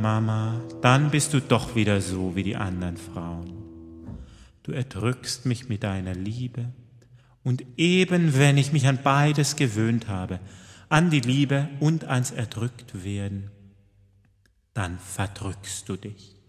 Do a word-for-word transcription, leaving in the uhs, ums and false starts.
Mama, dann bist du doch wieder so wie die anderen Frauen. Du erdrückst mich mit deiner Liebe, und eben wenn ich mich an beides gewöhnt habe, an die Liebe und ans Erdrücktwerden, dann verdrückst du dich.